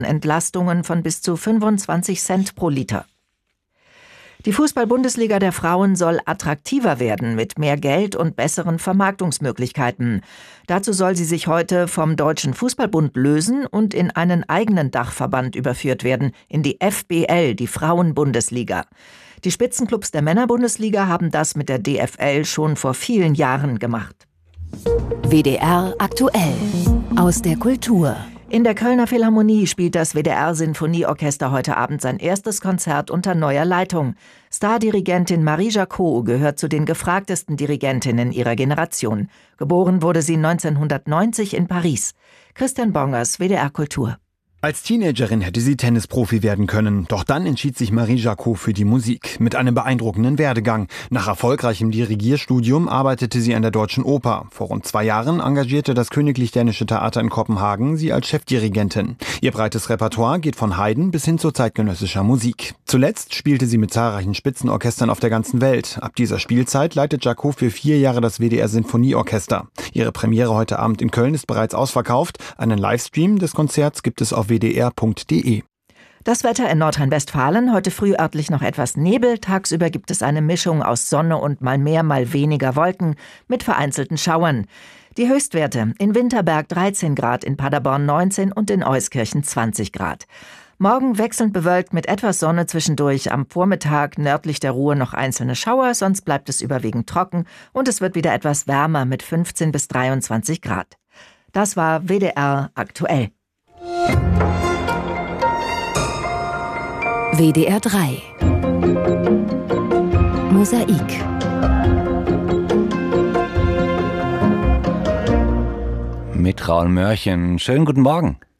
Entlastungen von bis zu 25 Cent pro Liter. Die Fußball-Bundesliga der Frauen soll attraktiver werden mit mehr Geld und besseren Vermarktungsmöglichkeiten. Dazu soll sie sich heute vom Deutschen Fußballbund lösen und in einen eigenen Dachverband überführt werden, in die FBL, die Frauen-Bundesliga. Die Spitzenclubs der Männer-Bundesliga haben das mit der DFL schon vor vielen Jahren gemacht. WDR aktuell aus der Kultur. In der Kölner Philharmonie spielt das WDR-Sinfonieorchester heute Abend sein erstes Konzert unter neuer Leitung. Stardirigentin Marie Jacot gehört zu den gefragtesten Dirigentinnen ihrer Generation. Geboren wurde sie 1990 in Paris. Christian Bongers, WDR Kultur. Als Teenagerin hätte sie Tennisprofi werden können, doch dann entschied sich Marie Jacot für die Musik, mit einem beeindruckenden Werdegang. Nach erfolgreichem Dirigierstudium arbeitete sie an der Deutschen Oper. Vor rund 2 Jahren engagierte das Königlich Dänische Theater in Kopenhagen sie als Chefdirigentin. Ihr breites Repertoire geht von Haydn bis hin zu zeitgenössischer Musik. Zuletzt spielte sie mit zahlreichen Spitzenorchestern auf der ganzen Welt. Ab dieser Spielzeit leitet Jacot für 4 Jahre das WDR-Sinfonieorchester. Ihre Premiere heute Abend in Köln ist bereits ausverkauft. Einen Livestream des Konzerts gibt es auf wdr.de. Das Wetter in Nordrhein-Westfalen, heute früh örtlich noch etwas Nebel, tagsüber gibt es eine Mischung aus Sonne und mal mehr, mal weniger Wolken mit vereinzelten Schauern. Die Höchstwerte: in Winterberg 13 Grad, in Paderborn 19 und in Euskirchen 20 Grad. Morgen wechselnd bewölkt mit etwas Sonne zwischendurch, am Vormittag nördlich der Ruhr noch einzelne Schauer, sonst bleibt es überwiegend trocken und es wird wieder etwas wärmer mit 15 bis 23 Grad. Das war WDR aktuell. WDR 3 Mosaik. Mit Raul Mörchen. Schönen guten Morgen.